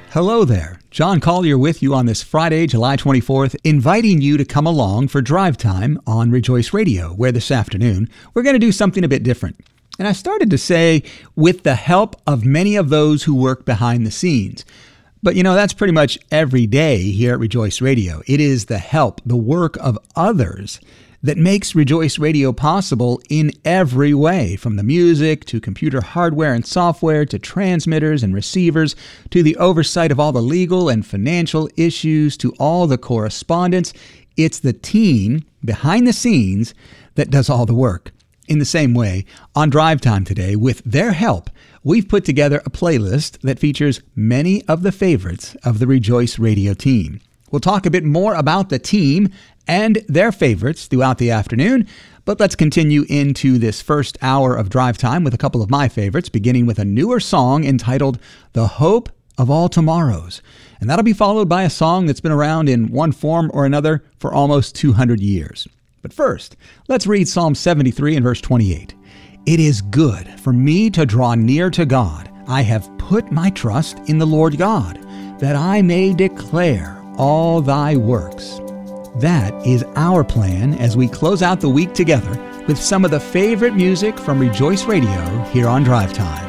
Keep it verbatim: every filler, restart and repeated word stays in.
Hello there. John Collier with you on this Friday, July twenty-fourth, inviting you to come along for Drive Time on Rejoice Radio, where this afternoon we're going to do something a bit different. And I started to say, with the help of many of those who work behind the scenes. But you know, that's pretty much every day here at Rejoice Radio. It is the help, the work of others that makes Rejoice Radio possible in every way, from the music to computer hardware and software to transmitters and receivers to the oversight of all the legal and financial issues to all the correspondence. It's the team behind the scenes that does all the work. In the same way, on Drive Time today, with their help, we've put together a playlist that features many of the favorites of the Rejoice Radio team. We'll talk a bit more about the team and their favorites throughout the afternoon, but let's continue into this first hour of Drive Time with a couple of my favorites, beginning with a newer song entitled The Hope of All Tomorrows. And that'll be followed by a song that's been around in one form or another for almost two hundred years. But first, let's read Psalm seventy-three and verse twenty-eight. It is good for me to draw near to God. I have put my trust in the Lord God, that I may declare all thy works. That is our plan as we close out the week together with some of the favorite music from Rejoice Radio here on Drive Time.